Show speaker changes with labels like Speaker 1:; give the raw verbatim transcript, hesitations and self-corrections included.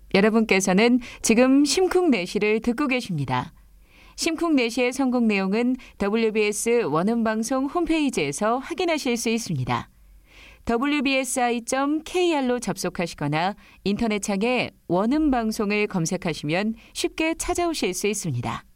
Speaker 1: 여러분께서는 지금 심쿵내시를 듣고 계십니다. 심쿵내시의 성공 내용은 더블유비에스 원음방송 홈페이지에서 확인하실 수 있습니다. 더블유비에스아이 닷 케이알로 접속하시거나 인터넷창에 원음방송을 검색하시면 쉽게 찾아오실 수 있습니다.